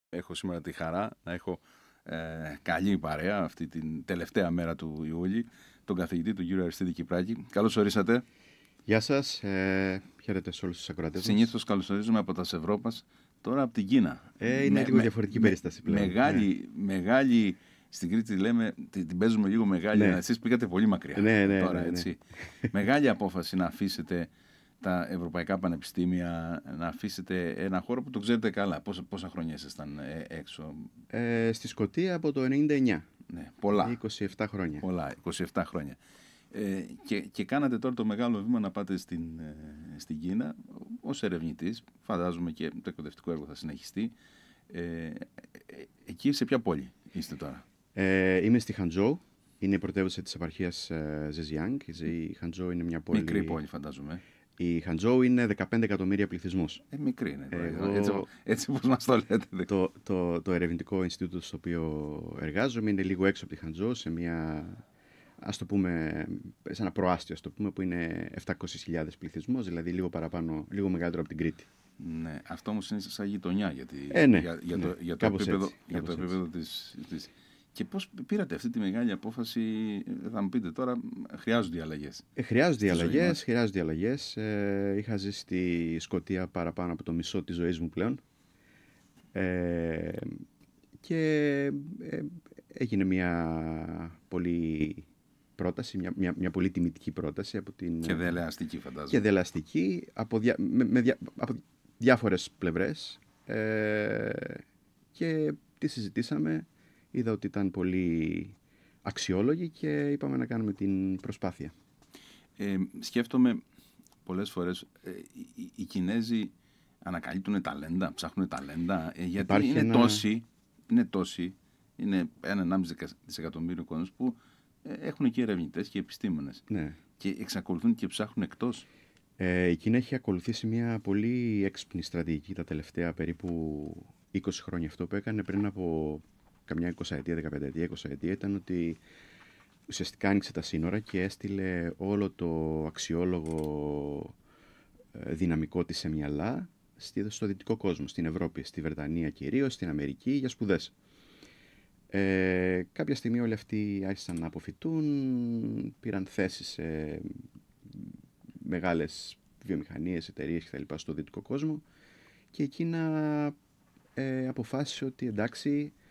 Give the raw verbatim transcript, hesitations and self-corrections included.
Έχω σήμερα τη χαρά να έχω ε, καλή παρέα αυτή την τελευταία μέρα του Ιούλη, τον καθηγητή του κύριο Αριστίδη Κυπράκη. Καλώς ορίσατε. Γεια σας, ε, χαίρετε σε όλους τους ακροατές μας. Συνήθως καλωσορίζουμε από τα Ευρώπας, τώρα από την Κίνα. Ε, είναι με, λίγο με, διαφορετική με, περίσταση πλέον. Μεγάλη, ναι. μεγάλη, στην Κρήτη λέμε, την, την παίζουμε λίγο μεγάλη, Ναι. εσείς πήγατε πολύ μακριά. Ναι, ναι, τώρα, ναι, ναι. έτσι. Μεγάλη απόφαση να αφήσετε τα ευρωπαϊκά πανεπιστήμια, να αφήσετε ένα χώρο που το ξέρετε καλά. Πόσα, πόσα χρόνια ήσασταν έξω? Ε, στη Σκωτία από το ενενήντα εννιά. Ναι, πολλά. είκοσι επτά χρόνια. Πολλά, είκοσι επτά χρόνια. Ε, και, και κάνατε τώρα το μεγάλο βήμα να πάτε στην, ε, στην Κίνα ως ερευνητής. Φαντάζομαι και το εκπαιδευτικό έργο θα συνεχιστεί. Ε, ε, εκεί σε ποια πόλη είστε τώρα? Ε, είμαι στη Χαντζόου. Είναι η πρωτεύουσα της επαρχίας ε, Ζεζιάνγκ. Η Χαντζόου είναι μια πόλη... Μικρή πόλη, φαντάζομαι. Η Χαντζόου είναι δεκαπέντε εκατομμύρια πληθυσμός. Ε, μικρή είναι. Εγώ... Έτσι, έτσι όπως μας το λέτε. Το, το, το ερευνητικό Ινστιτούτο στο οποίο εργάζομαι είναι λίγο έξω από τη Χαντζόου, σε μια... ας το πούμε, σε ένα προάστιο, ας το πούμε, που είναι επτακόσιες χιλιάδες πληθυσμός, δηλαδή λίγο παραπάνω, λίγο μεγαλύτερο από την Κρήτη. Ναι, αυτό όμως είναι σαν γειτονιά, γιατί ε, ναι, για, για, ναι, το, για το επίπεδο, έτσι, για το επίπεδο της, της... Και πώς πήρατε αυτή τη μεγάλη απόφαση? Θα μου πείτε τώρα, χρειάζονται αλλαγές. Ε, χρειάζονται αλλαγές, χρειάζονται αλλαγές. Ε, είχα ζήσει στη Σκωτία παραπάνω από το μισό της ζωής μου πλέον. Ε, και ε, έγινε μια πολύ πρόταση, μια, μια, μια πολύ τιμητική πρόταση από την... Και δελεαστική, φαντάζομαι. Και δελεαστική από, δια, με, με δια, από διάφορες πλευρές. Ε, και τη συζητήσαμε. Είδα ότι ήταν πολύ αξιόλογη και είπαμε να κάνουμε την προσπάθεια. Ε, σκέφτομαι πολλές φορές, ε, οι, οι Κινέζοι ανακαλύπτουν ταλέντα, ψάχνουν ταλέντα, ε, γιατί Υπάρχει είναι, ένα... τόσοι, είναι τόσοι, είναι ένα ενάμιση δισεκατομμύριο κόσμος που ε, έχουν και ερευνητές και επιστήμονες. Ναι. Και εξακολουθούν και ψάχνουν εκτός. Ε, η Κίνα έχει ακολουθήσει μια πολύ έξυπνη στρατηγική τα τελευταία περίπου είκοσι χρόνια. Αυτό που έκανε πριν από καμιά εικοσαετία, δεκαπενταετία, εικοσαετία ήταν ότι ουσιαστικά άνοιξε τα σύνορα και έστειλε όλο το αξιόλογο δυναμικό της σε μυαλά στο δυτικό κόσμο, στην Ευρώπη, στη Βρετανία κυρίως, στην Αμερική για σπουδές. Ε, κάποια στιγμή όλοι αυτοί άρχισαν να αποφυτούν, πήραν θέσεις σε μεγάλες βιομηχανίες, εταιρείες κτλ. Στο δυτικό κόσμο και η Κίνα ε, αποφάσισε ότι εντάξει,